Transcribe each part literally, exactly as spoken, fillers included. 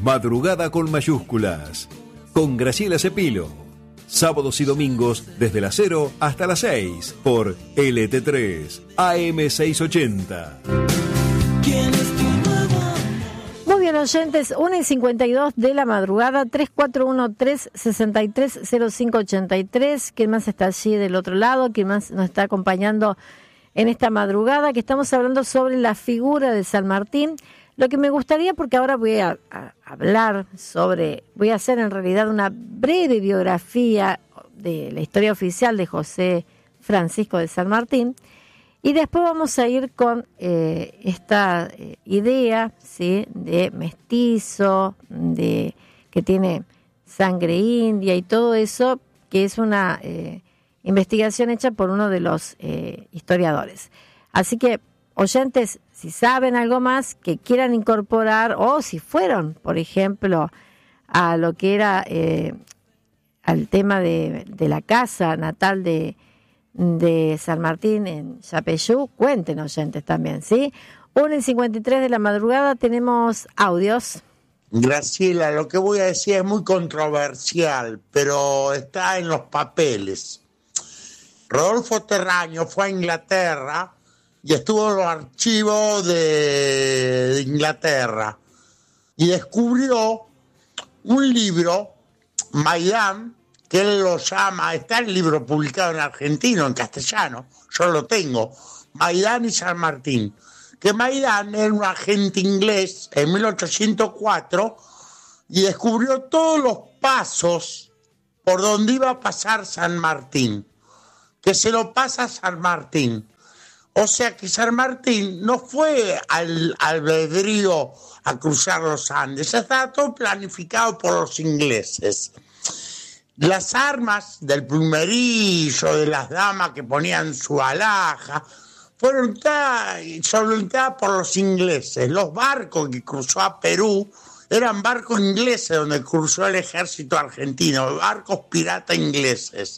madrugada con mayúsculas, con Graciela Cepilo. Sábados y domingos desde las cero hasta las seis por L T tres, A M seiscientos ochenta. Muy bien, oyentes, una y cincuenta y dos de la madrugada, tres cuatro uno tres, seis tres cero cinco ocho tres. ¿Quién más está allí del otro lado? ¿Quién más nos está acompañando en esta madrugada? Que estamos hablando sobre la figura de San Martín. Lo que me gustaría, porque ahora voy a, a hablar sobre, voy a hacer en realidad una breve biografía de la historia oficial de José Francisco de San Martín, y después vamos a ir con eh, esta eh, idea, ¿sí?, de mestizo, de que tiene sangre india y todo eso, que es una eh, investigación hecha por uno de los eh, historiadores. Así que, oyentes, si saben algo más que quieran incorporar, o si fueron, por ejemplo, a lo que era eh, al tema de, de la casa natal de, de San Martín en Yapeyú, cuenten, oyentes, también, ¿sí? una y cincuenta y tres de la madrugada, tenemos audios. Graciela, lo que voy a decir es muy controversial, pero está en los papeles. Rodolfo Terraño fue a Inglaterra y estuvo en los archivos de, de Inglaterra y descubrió un libro, Maidán, que él lo llama, está el libro publicado en argentino, en castellano, yo lo tengo, Maidán y San Martín, que Maidán era un agente inglés en mil ochocientos cuatro y descubrió todos los pasos por donde iba a pasar San Martín, que se lo pasa a San Martín. O sea que San Martín no fue al albedrío a cruzar los Andes, estaba todo planificado por los ingleses. Las armas del plumerillo, de las damas que ponían su alhaja, fueron solicitadas por los ingleses. Los barcos que cruzó a Perú eran barcos ingleses donde cruzó el ejército argentino, barcos pirata ingleses.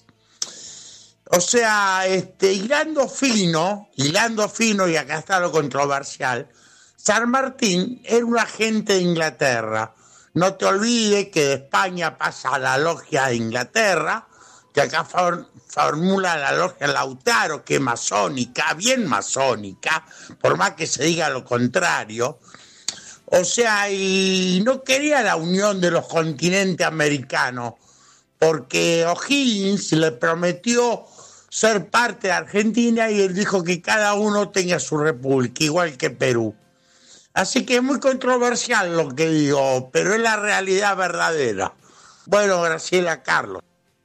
O sea, este, hilando fino, hilando fino, y acá está lo controversial, San Martín era un agente de Inglaterra. No te olvides que de España pasa a la logia de Inglaterra, que acá for, formula la logia Lautaro, que es masónica, bien masónica, por más que se diga lo contrario. O sea, y no quería la unión de los continentes americanos, porque O'Higgins le prometió ser parte de Argentina y él dijo que cada uno tenga su república, igual que Perú. Así que es muy controversial lo que digo, pero es la realidad verdadera. Bueno, Graciela, Carlos.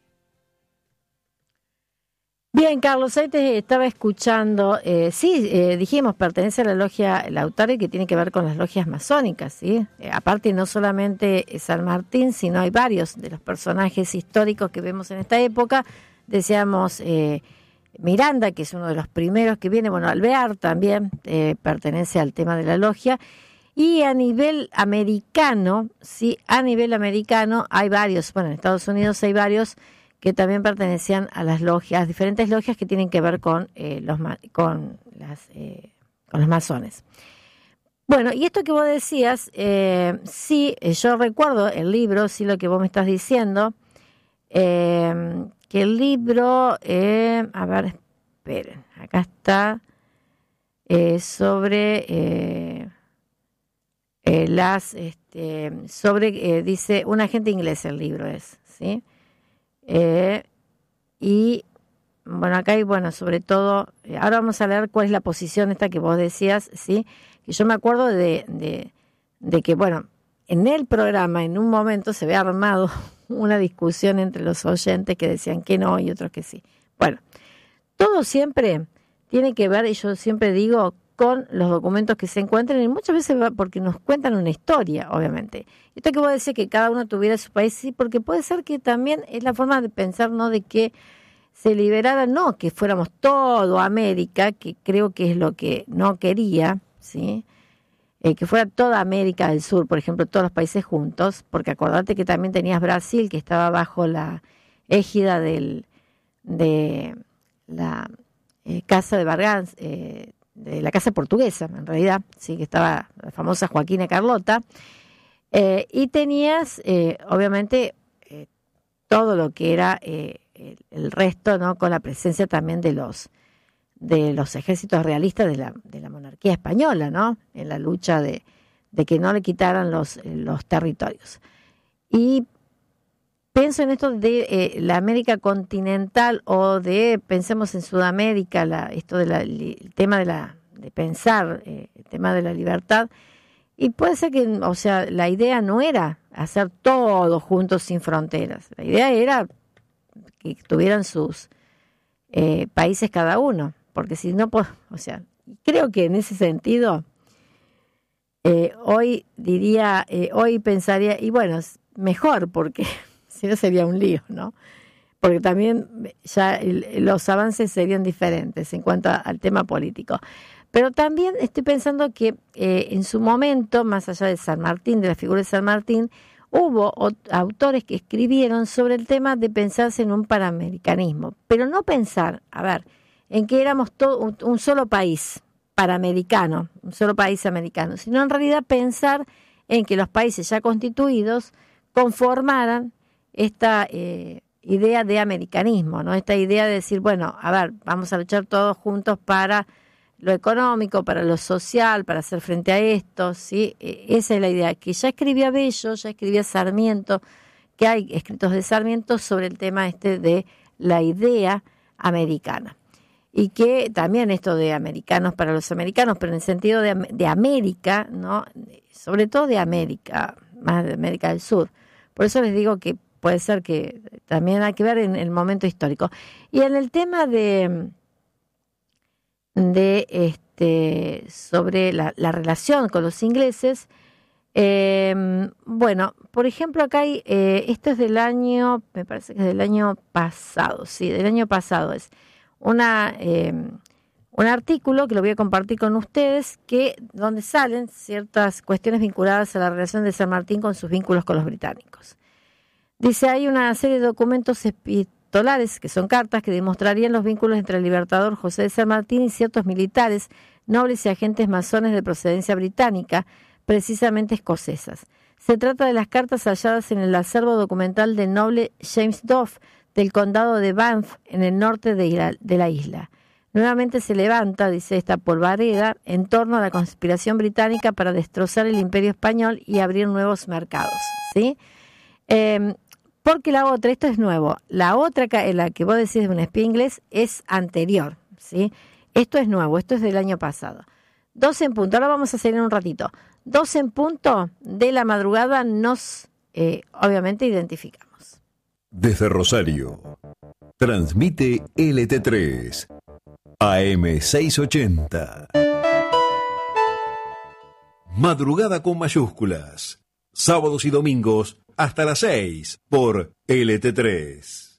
Bien, Carlos, ahí te estaba escuchando. Eh, sí, eh, dijimos, pertenece a la logia Lautaro, y que tiene que ver con las logias masónicas, ¿sí? Eh, aparte, no solamente San Martín, sino hay varios de los personajes históricos que vemos en esta época. Decíamos eh, Miranda, que es uno de los primeros que viene, bueno, Alvear también eh, pertenece al tema de la logia, y a nivel americano, sí, a nivel americano hay varios, bueno, en Estados Unidos hay varios que también pertenecían a las logias, diferentes logias que tienen que ver con eh, los con las eh, con los masones. Bueno, y esto que vos decías, eh, sí, yo recuerdo el libro, sí, lo que vos me estás diciendo. Eh, que el libro, eh, a ver, esperen, acá está, eh, sobre eh, eh, las, este, sobre, eh, dice, un agente inglés el libro es, ¿sí? Eh, y, bueno, acá hay, bueno, sobre todo, eh, ahora vamos a leer cuál es la posición esta que vos decías, ¿sí? Que yo me acuerdo de, de, de que, bueno, en el programa, en un momento se había armado una discusión entre los oyentes que decían que no y otros que sí. Bueno, todo siempre tiene que ver, y yo siempre digo, con los documentos que se encuentran, y muchas veces va porque nos cuentan una historia, obviamente. Esto que vos decís que cada uno tuviera su país, sí, porque puede ser que también es la forma de pensar, ¿no?, de que se liberara, no que fuéramos todo América, que creo que es lo que no quería, ¿sí?, Eh, que fuera toda América del Sur, por ejemplo, todos los países juntos, porque acordate que también tenías Brasil, que estaba bajo la égida del, de la eh, Casa de Vargas, eh, de la Casa Portuguesa, en realidad, sí, que estaba la famosa Joaquina Carlota, Eh, y tenías, eh, obviamente, eh, todo lo que era eh, el, el resto, ¿no? Con la presencia también de los de los ejércitos realistas de la, de la monarquía española, ¿no? En la lucha de, de que no le quitaran los, los territorios. Y pienso en esto de eh, la América continental o de, pensemos en Sudamérica, la, esto de la, el tema de la de pensar, eh, el tema de la libertad. Y puede ser que, o sea, la idea no era hacer todo juntos sin fronteras. La idea era que tuvieran sus eh, países cada uno. Porque si no, pues, o sea, creo que en ese sentido, eh, hoy diría, eh, hoy pensaría, y bueno, es mejor, porque si no sería un lío, ¿no? Porque también ya el, los avances serían diferentes en cuanto a, al tema político. Pero también estoy pensando que eh, en su momento, más allá de San Martín, de la figura de San Martín, hubo o, autores que escribieron sobre el tema de pensarse en un panamericanismo. Pero no pensar, a ver, en que éramos todo un, un solo país panamericano, un solo país americano, sino en realidad pensar en que los países ya constituidos conformaran esta eh, idea de americanismo, ¿no? Esta idea de decir, bueno, a ver, vamos a luchar todos juntos para lo económico, para lo social, para hacer frente a esto, ¿sí? Esa es la idea, que ya escribía Bello, ya escribía Sarmiento, que hay escritos de Sarmiento sobre el tema este de la idea americana. Y que también esto de americanos para los americanos, pero en el sentido de, de América, ¿no? Sobre todo de América, más de América del Sur. Por eso les digo que puede ser que también hay que ver en el momento histórico. Y en el tema de, de este sobre la, la relación con los ingleses, eh, bueno, por ejemplo, acá hay, eh, esto es del año, me parece que es del año pasado, sí, del año pasado es. Una, eh, un artículo que lo voy a compartir con ustedes, que donde salen ciertas cuestiones vinculadas a la relación de San Martín con sus vínculos con los británicos. Dice, hay una serie de documentos epistolares, que son cartas, que demostrarían los vínculos entre el libertador José de San Martín y ciertos militares, nobles y agentes masones de procedencia británica, precisamente escocesas. Se trata de las cartas halladas en el acervo documental del noble James Duff, del condado de Banff, en el norte de la, de la isla. Nuevamente se levanta, dice esta polvareda, en torno a la conspiración británica para destrozar el imperio español y abrir nuevos mercados, ¿sí? Eh, porque la otra, esto es nuevo, la otra, la que vos decís de un espía inglés, es anterior, ¿sí? Esto es nuevo, esto es del año pasado. Dos en punto, ahora vamos a seguir en un ratito. Dos en punto de la madrugada nos, eh, obviamente, identificamos. Desde Rosario, transmite L T tres, A M seiscientos ochenta. Madrugada con mayúsculas, sábados y domingos hasta las seis por L T tres.